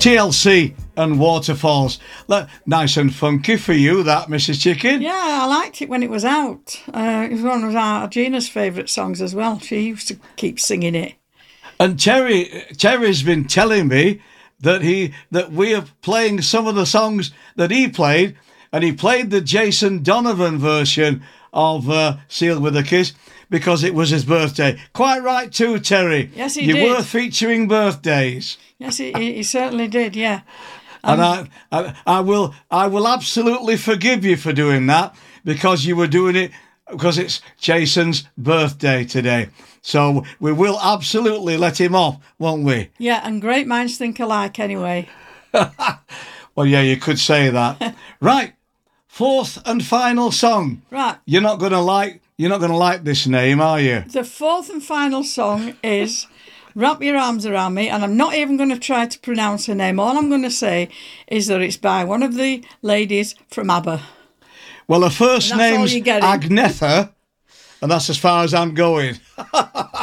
TLC and Waterfalls. Nice and funky for you, that, Mrs. Chicken. Yeah, I liked it when it was out. It was one of our Gina's favourite songs as well. She used to keep singing it. And Terry's been telling me that we are playing some of the songs that he played, and he played the Jason Donovan version of Sealed with a Kiss because it was his birthday. Quite right too, Terry. Yes, he did. You were featuring birthdays. Yes, he certainly did, yeah. And I will absolutely forgive you for doing that because you were doing it because it's Jason's birthday today. So we will absolutely let him off, won't we? Yeah, and great minds think alike anyway. Well, yeah, you could say that. Right, fourth and final song. Right. You're not going to like this name, are you? The fourth and final song is Wrap Your Arms Around Me, and I'm not even going to try to pronounce her name. All I'm going to say is that it's by one of the ladies from ABBA. Well, her first name's Agnetha, and that's as far as I'm going.